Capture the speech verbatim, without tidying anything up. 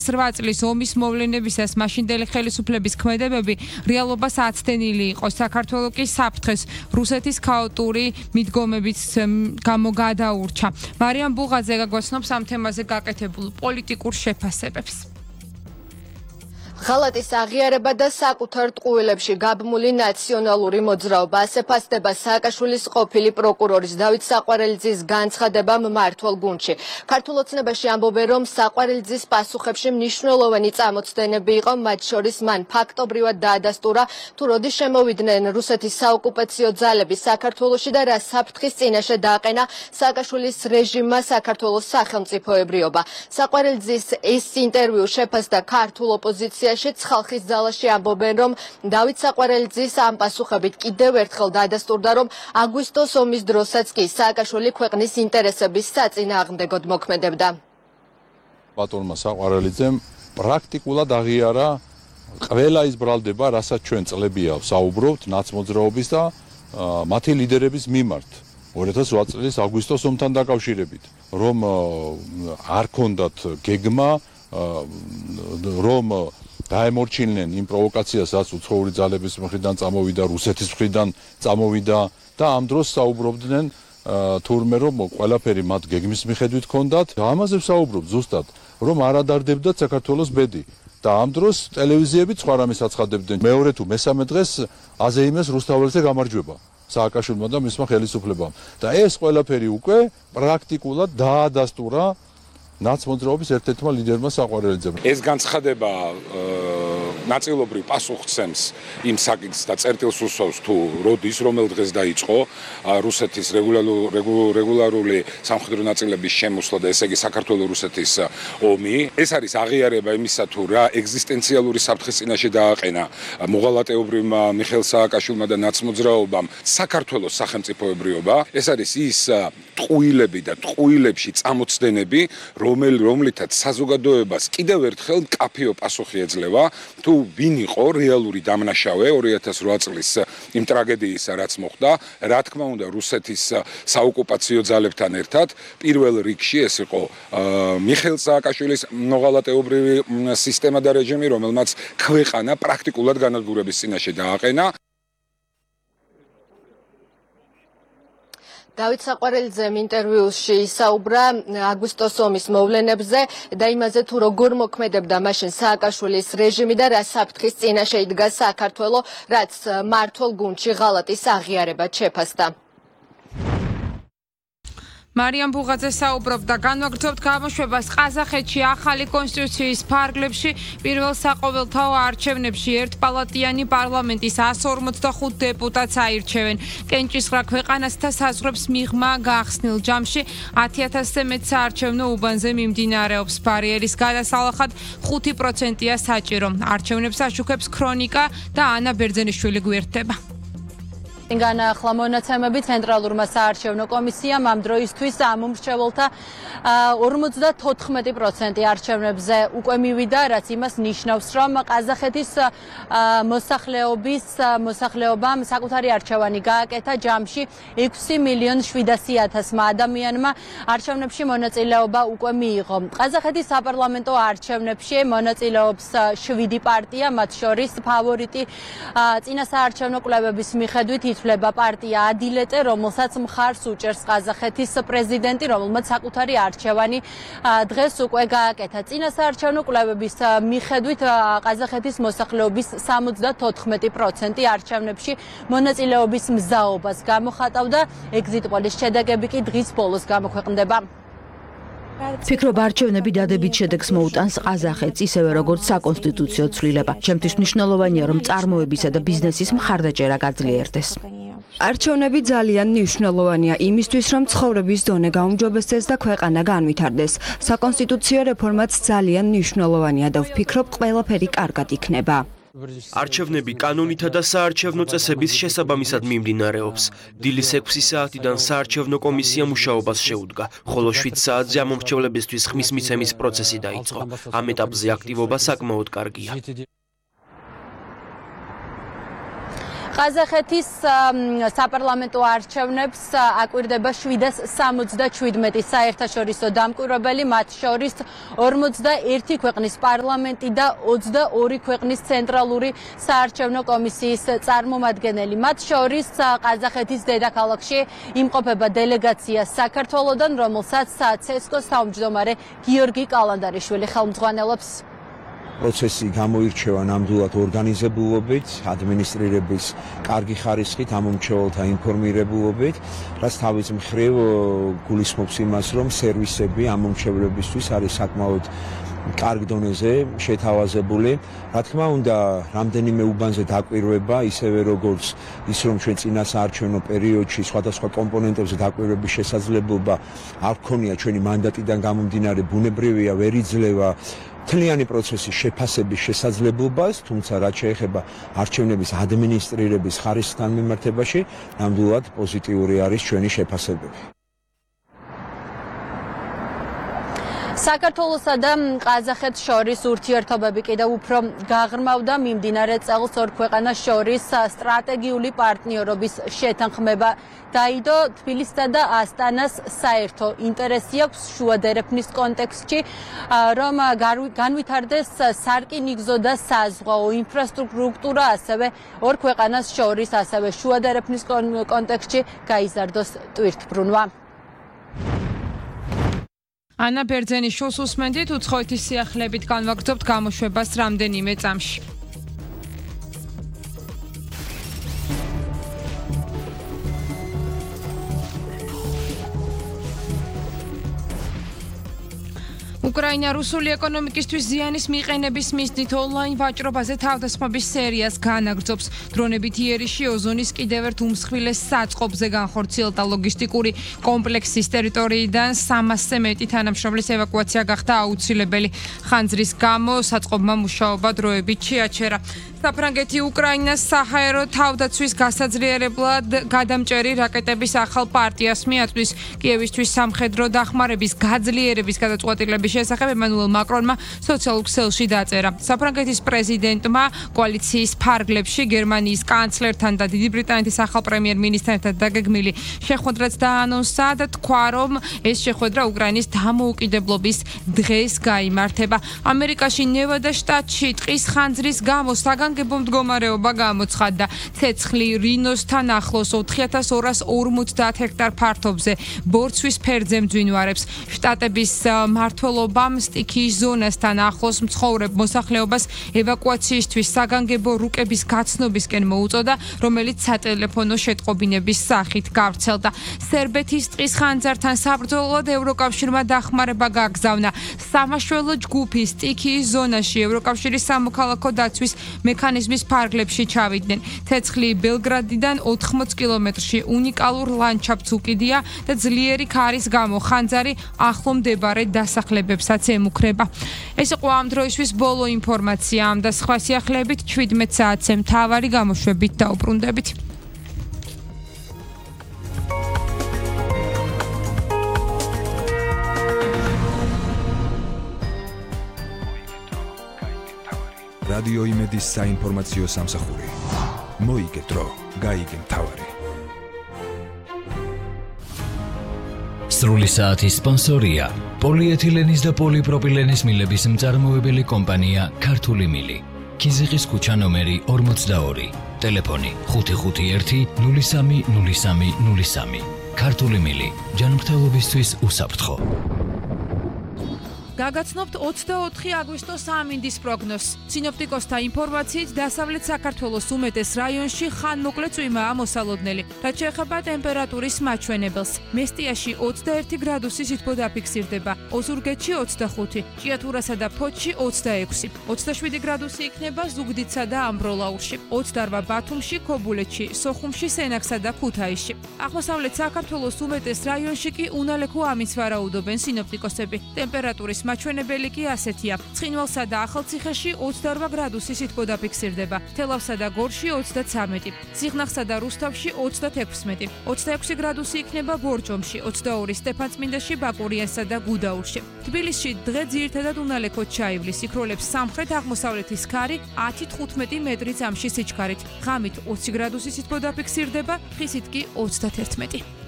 რვა წლის ომის მოვლენებისას მაშინდელი ხელისუფლების ქმედებები რეალობას აცდენილი იყო. საქართველო კი საფრთხეს რუსეთის ქაოტური მიდგომებით გამო გადაურჩა. მარიამ ბუღაძე გაგვაცნობს ამ თემაზე გაკეთებულ პოლიტიკურ შეფასებებს. ღალატის აღიარება და საკუთარ ტყუილებში გაბმული ნაციონალური მოძრაობა ასე ფასდება სააკაშვილის ყოფილი პროკურორის დავით საყვარელიძის განცხადება მმართველ გუნდში. ქართულ ოცნებაში ამბობენ, რომ საყვარელიძის პასუხებში მნიშვნელოვანი წამოწდენები იყო, მათ შორის მან ფაქტობრივად დაადასტურა, თუ როდის შემოვიდნენ რუსეთის საოკუპაციო ძალები საქართველოში და რა საფრთხის წინაშე დააყენა სააკაშვილის რეჟიმმა საქართველოს სახელმწიფოებრიობა. საყვარელიძის ეს ინტერვიუ შეფასდა ქართულ ოპოზიციაში ხალხის ძალაში ამბობენ, რომ დავით საყვარელიძის ამ პასუხებით კიდევ ერთხელ დაადასტურდა, რომ აგვისტოს ომის დროსაც კი სააკაშვილი ქვეყნის ინტერესების საწინააღმდეგოდ მოქმედებდა. ბატონმა საყვარელიძემ პრაქტიკულად აღიარა ყველა ის ბრალდება, რასაც ჩვენ წლებია საუბრობთ ნაცმოძრაობის და მათი ლიდერების მიმართ. ორი ათას რვა წლის აგვისტოს ომთან დაკავშირებით, რომ არ ქონდათ გეგმა, რომ დაემორჩილნენ იმ პროვოკაციას, რაც უცხოური ძალების მხრიდან წამოვიდა, რუსეთის მხრიდან წამოვიდა და ამ დროს საუბრობდნენ თურმე, რომ ყველაფერი მათ გეგმის მიხედვით ჰქონდათ. ამაზე საუბრობ ზუსტად, რომ არ ადარდებდათ საქართველოს ბედი. და ამ დროს ტელევიზიები სხვა რამეს აცხადებდნენ. მეორე თუ მესამე დღეს აზეიმეს რუსთაველზე გამარჯვება სააკაშვილმა და მისმა ხელისუფლებამ. და ეს ყველაფერი უკვე პრაქტიკულად დაადასტურა ნაცმოძრაობის ერთ-ერთმა ლიდერმა საყვარელიძემ. ეს განცხადება ნაწილობრივ პასუხცემს იმ საკითხს და წერტილს უსვავს, თუ როდის, რომელ დღეს დაიწყო რუსეთის რეგულარული სამხედრო ნაწილების შემოსვლა და ესე იგი საქართველო-რუსეთის ომი. ეს არის აღიარება იმისა, თუ რა ეგზისტენციალური საფრთხის წინაშე დააყენა მოღალატეობრივმა მიხეილ სააკაშვილმა და ნაცმოძრაობამ საქართველოს სახელმწიფოებრიობა. ეს არის ის ტყუილები და ტყუილებში წამოწდენები, რომლითაც საზოგადოებას კიდევ ერთხელ მკაფიო პასუხი ეძლევა, თუ ვინ იყო რეალური დამნაშავე ორი ათას რვა წლის იმ ტრაგედიისა, რაც მოხდა, რა თქმა უნდა რუსეთის საოკუპაციო ძალებთან ერთად. პირველ რიგში ეს იყო მიხეილ სააკაშვილის მოღალატეობრივი სისტემა და რეჟიმი, რომელმაც ქვეყანა პრაქტიკულად განადგურების წინაშე დააყენა. დავით საყვარელიძემ ინტერვიუში ისაუბრა აგვისტოს ომის მოვლენებზე და იმაზე, თუ როგორ მოქმედებდა მაშინ სააკაშვილის რეჟიმი და რა საფრთხის წინაშე იდგა საქართველო, რაც მმართველ გუნდში ღალატის აღიარებად შეფასდა. მარიამ ბუღაძე საუბრობდა. განვაგრძობთ გამოშვებას ყაზახეთში ახალი კონსტიტუციის ფარგლებში პირველ საყოველთაო არჩევნებში ერთპალატიანი პარლამენტის ასს ორმოცდახუთ დეპუტატს აირჩევენ. კენჭისყრა ქვეყანას და საზღვრებს მიღმა გახსნილ ჯამში ათი ათასზე მეტ საარჩევნო უბანზე მიმდინარეობს. ბარიერის გადასალახად ხუთი პროცენტია საჭირო. არჩევნებს აშუქებს ქრონიკა და ანა ბერძენიშვილი გვერდება. განაახლა მონაცემები ცენტრალურმა საარჩევნო კომისიამ ამ დროისთვის ამომრჩეველთა ორმოცდათოთხმეტი პროცენტი არჩევნებზე უკვე მივიდა, რაც იმას ნიშნავს, რომ ყაზახეთის მოსახლეობის მოსახლეობამ საკუთარი არჩევანი გააკეთა ჯამში ექვსი მილიონი შვიდასი ათასმა ადამიანმა არჩევნებში მონაწილეობა უკვე მიიღო. ყაზახეთის საპარლამენტო არჩევნებში მონაწილეობს შვიდი პარტია, მათ შორის ფავორიტი წინასაარჩევნო კვლევების მიხედვით ითვლება პარტია ადილეტე, რომელსაც მხარს უჭერს ყაზახეთის პრეზიდენტი, რომელმაც საკუთარი არჩევანი დღეს უკვე გააკეთა. წინასაარჩევნო კვლევების მიხედვით ყაზახეთის მოსახლეობის სამოცდათოთხმეტი პროცენტი არჩევნებში მონაწილეობის მზაობას გამოხატავდა. ეგზიტ პოლის შედეგები კი დღის ბოლოს გამოქვეყნდება. ფიქრობ არჩევნები დადებით შედეგს მოუტანს ყაზახეთს, ისევე როგორც საკონსტიტუციო ცვლილება. ჩემთვის მნიშვნელოვანია, რომ წარმოებისა და ბიზნესის მხარდაჭერა გაძლიერდეს. არჩევნები ძალიან მნიშვნელოვანია იმისთვის, რომ ცხოვრების დონე გაუმჯობესდეს და ქვეყანა განვითარდეს. საკონსტიტუციო რეფორმაც ძალიან მნიშვნელოვანია და ვფიქრობ, ყველაფერი კარგად იქნება. არჩევნები კანონითა და საარჩევნო წესების შესაბამისად მიმდინარეობს. დილის ექვსი საათიდან საარჩევნო კომისია მუშაობას შეუდგა, ხოლო შვიდ საათზე ამომრჩევლებისთვის ხმის მიცემის პროცესი დაიწყო. ამ ეტაპზე აქტივობა საკმაოდ კარგია. ყაზახეთის საპარლამენტო არჩევნებს აკვირდება შვიდას სამოცდაშვიდმეტი საერთაშორისო დამკვირვებელი, მათ შორის ორმოცდაერთი ქვეყნის პარლამენტი და ოცდაორი ქვეყნის ცენტრალური საარჩევნო კომისიის წარმომადგენელი. მათ შორის ყაზახეთის დედაქალაქში იმყოფება დელეგაცია საქართველოდან, რომელსაც ცესკოს თავმჯდომარე გიორგი კალანდარიშვილი ხელმძღვანელობს. პროცესი გამოირჩევა ნამდვილად ორგანიზებულობით, ადმინისტრირების კარგი ხარისხით, ამომრჩეველთა ინფორმირებულობით, რაც თავის მხრივ გულისხმობს იმას, რომ სერვისები ამომრჩევლებისთვის არის საკმაოდ კარგ დონეზე შეთავაზებული. რა თქმა უნდა, რამდენიმე უბანზე დაკვირვება, ისევე როგორც ის, რომ ჩვენ წინა საარჩევნო პერიოდში სხვადასხვა კომპონენტებზე დაკვირვების შესაძლებლობა არ ქონია ჩვენი მანდატიდან გამომდინარე, ბუნებრივია, ვერ იძლევა მთლიანი პროცესის შეფასების შესაძლებლობას, თუმცა რაც შეეხება არჩევნების ადმინისტრირების ხარისხთან მიმართებაში, ნამდვილად პოზიტიური არის ჩვენი შეფასებები. საქართველოსა და ყაზახეთს შორის ურთიერთობები კიდევ უფრო გაღრმავდა მიმდინარე წელს ორ ქვეყანას შორის სტრატეგიული პარტნიორობის შეთანხმება დაიდო. თბილისსა და ასტანას საერთო ინტერესი აქვს შუადერეფნის კონტექსტში, რომ განვითარდეს სარკინიგზო და საზღვაო ინფრასტრუქტურა, ასევე ორ ქვეყანას შორის, ასევე შუადერეფნის კონტექსტში გაიზარდოს ტვირთბრუნვა. ანა ბერძენიშვილს უსმენდით, უცხოეთის სიახლეებით განვაგრძობთ გამოშვებას რამდენიმე წამში. უკრაინა რუსული ეკონომიკისთვის ზიანის მიყენების მიზნით ონლაინ ვაჭრობაზე თავდასხმების სერიას განაგრძობს. დრონებით იერიში ოზონის კიდევ ერთ უმსხვილეს საწყობზე განხორციელდა ლოგისტიკური კომპლექსის ტერიტორიიდან სამასზე მეტი თანამშრომლის ევაკუაცია გახდა აუცილებელი. ხანძრის გამო საწყობმა მუშაობა დროებით შეაჩერა. საფრანგეთი უკრაინას საჰაერო თავდაცვის გასაძლიერებლად გადამჭერი რაკეტების ახალ პარტიას მიაწვის. კიევისთვის სამხედრო დახმარების გაძლიერების გადაწყვეტილების შესახებ ემანუელ მაკრონმა სოციალურ ქსელში დაწერა. საფრანგეთის პრეზიდენტმა კოალიციის ფარგლებში გერმანიის კანცლერთან და დიდი ბრიტანეთის ახალ პრემიერ-მინისტრთან დაგეგმილი შეხვედრაც დაანონსა და თქვა, რომ ეს შეხვედრა უკრაინის დამოუკიდებლობის დღეს გაიმართება. ამერიკაში ნევადა შტატში ტყის ხანძრის გამო საგანგებო მდგომარეობა გამოცხადდა. ცეცხლი რინოსთან ახლოს ოთხი ათას ორას ორმოცდაათ ჰექტარ ფართობზე ბორცვის ფერდზე მძვინვარებს. შტატების მმართველობა სტიქიის ზონასთან ახლოს მცხოვრებ მოსახლეობას ევაკუაციისთვის საგანგებო რუკების გაცნობისკენ მოუწოდა, რომელიც სატელეფონო შეტყობინების სახით გავრცელდა. სერბეთის ტყის ხანძართან საბრძოლოდ ევროკავშირმა დახმარება გაგზავნა. სამაშველო ჯგუფი სტიქიის ზონაში ევროკავშირის სამოქალაქო დაცვის მექანიზმის ფარგლებში ჩავიდნენ. ცეცხლი ბელგრადიდან ოთხმოც კილომეტრში უნიკალურ ლანდშაფტს უკიდია და ძლიერი ქარის გამო ხანძარი ახლო მდებარე დასახლებებსაც ემუქრება. ეს იყო ამ დროისთვის ბოლო ინფორმაცია. ამ და სხვა სიახლეებით შვიდმეტ საათზე მთავარი გამოშვებით დაუბრუნდებით. რადიო იმედის საინფორმაციო სამსახური. მოიგე დრო, გაიგე მთავარი. სრული საათის სპონსორია პოლიეთილენის და პოლიპროპილენის მილების მწარმოებელი კომპანია ქართული მილი. ქიზიყის ქუჩა ნომერი ორმოცდაორი. ტელეფონი ხუთი ხუთი ერთი ნული სამი ნული სამი ნული სამი. ქართული მილი. ჯანმრთელობისთვის უსაფრთხო. გაგაცნობთ ოცდაოთხი აგვისტოს ამინდის პროგნოზს. სინოპტიკოსთა ინფორმაციით დასავლეთ საქართველოს უმეტეს რაიონში ხანმოკლე წვიმაა მოსალოდნელი. რაც შეეხება ტემპერატურის მაჩვენებელს. მესტიაში ოცდაერთი გრადუსი სითბო დაფიქსირდება, ოზურგეთში ოცდახუთი, ჭიათურასა და ფოთში ოცდაექვსი, ოცდაშვიდი გრადუსი იქნება ზუგდიდსა და ამბროლაურში, ოცდაორ ბათუმში, ქობულეთში, სოხუმში, სენაკსა და ქუთაისში. აღმოსავლეთ საქართველოს უმეტეს რაიონში კი უნალექო ამინდს ვარაუდობენ სინოპტიკოსები. ტემპერატურის მაჩვენებელი კი ასეთია. ცხინვალსა და ახალციხეში ოცდაორვა გრადუსი სითბო დაფიქსირდება, თელავსა და გორში ოცდაცამეტი, სიღნაღსა და რუსთავში ოცდათექვსმეტი, ოცდაექვსი გრადუსი იქნება ბორჯომში, ოცდაორი სტეფანწმინდაში, ბაკურიანსა და გუდაურში. თბილისში დღე ძირითადად უნალექოდ ჩაივლის, იქროლებს სამხრეთ-აღმოსავლეთის ქარი ათი თხუთმეტი მეტრი წამში სიჩქარით. ღამით ოცი გრადუსი სითბო დაფიქსირდება, ხისით კი ოცდათერთმეტი.